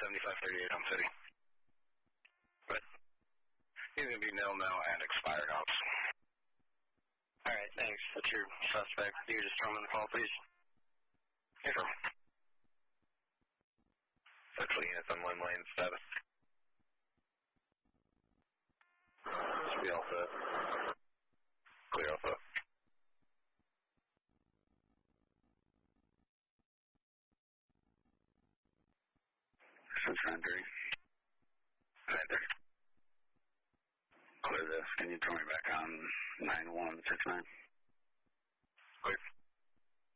7538 on City. But he's going to be nil now and expired ops. All right, thanks. That's your suspect. You just throw him in the call, please. Yes, sir. Central units on 1 lane status. Should be all set. Clear all set. Since 9:30. 9:30. Clear this. Can you throw me back on 9169? Clear.